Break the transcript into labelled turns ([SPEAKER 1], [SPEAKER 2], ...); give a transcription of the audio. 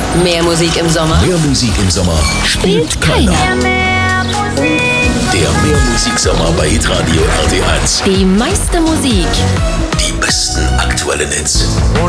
[SPEAKER 1] Mehr Musik im Sommer.
[SPEAKER 2] Mehr Musik im Sommer spielt keiner. Der Mehrmusik-Sommer bei Hitradio RT1.
[SPEAKER 1] Die meiste Musik.
[SPEAKER 2] Die besten aktuellen Hits.